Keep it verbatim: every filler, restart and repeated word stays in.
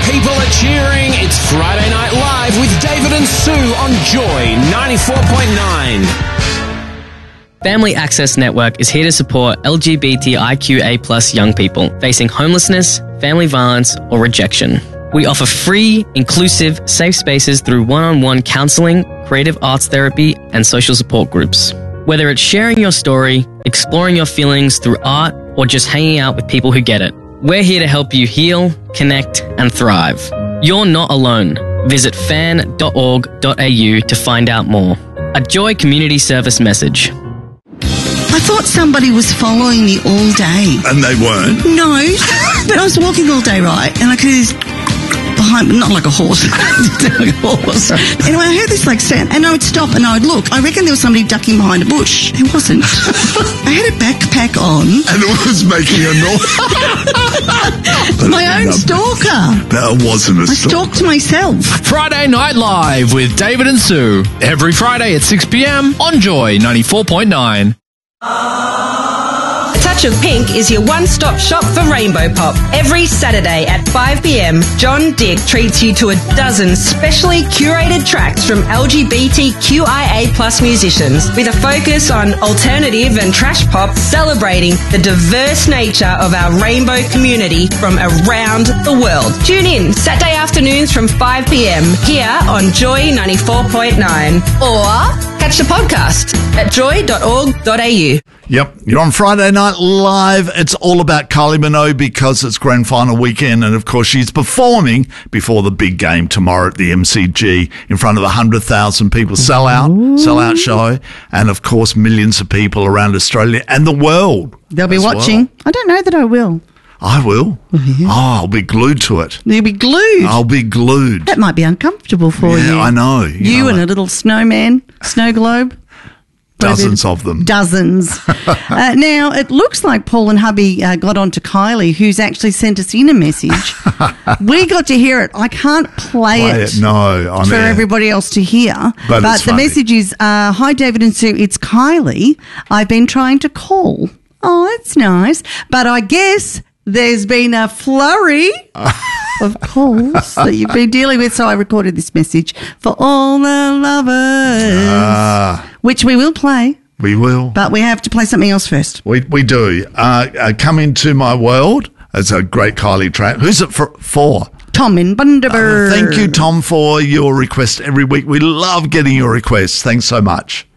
People are cheering. It's Friday Night Live with David and Sue on Joy ninety-four point nine. Family Access Network is here to support L G B T I Q A plus young people facing homelessness, family violence, or rejection. We offer free, inclusive, safe spaces through one-on-one counselling, creative arts therapy, and social support groups. Whether it's sharing your story, exploring your feelings through art, or just hanging out with people who get it, we're here to help you heal, connect, and thrive. You're not alone. Visit fan dot org dot a u to find out more. A Joy Community Service message. I thought somebody was following me all day. And they weren't? No, but I was walking all day, right? And I could hear this behind me, not like a horse, like a horse. Anyway, I heard this like sound, and I would stop and I would look. I reckon there was somebody ducking behind a bush. It wasn't. I had a backpack on. And it was making a noise. My own stalker. That wasn't a I stalker. stalked myself. Friday Night Live with David and Sue. Every Friday at six p.m. on Joy ninety-four point nine. A Touch of Pink is your one-stop shop for Rainbow Pop. Every Saturday at five p.m, John Dick treats you to a dozen specially curated tracks from L G B T Q I A plus musicians with a focus on alternative and trash pop, celebrating the diverse nature of our rainbow community from around the world. Tune in Saturday afternoons from five p.m. here on Joy ninety-four point nine, or catch the podcast at joy dot org dot a u. Yep, you're on Friday Night Live. It's all about Kylie Minogue because it's grand final weekend, and of course she's performing before the big game tomorrow at the M C G in front of one hundred thousand people. Sell out, sell out show, and of course millions of people around Australia and the world. They'll be as watching. well. I don't know that I will. I will. Oh, I'll be glued to it. You'll be glued. I'll be glued. That might be uncomfortable for Yeah, you. I know. You, You know and that. a little snowman, snow globe. Dozens of them. Dozens. uh, now, it looks like Paul and hubby uh, got on to Kylie, who's actually sent us in a message. We got to hear it. I can't play, Play it, it, no, on for air. everybody else to hear. But it's the funny. message is, uh, hi, David and Sue, it's Kylie. I've been trying to call. Oh, that's nice. But I guess there's been a flurry of calls that you've been dealing with. So I recorded this message for all the lovers, Ah, which we will play, we will. but we have to play something else first. We we do. Uh, uh, Come Into My World. It's a great Kylie track. Who's it for? for? Tom in Bundaberg. Thank you, Tom, for your request every week. We love getting your requests. Thanks so much.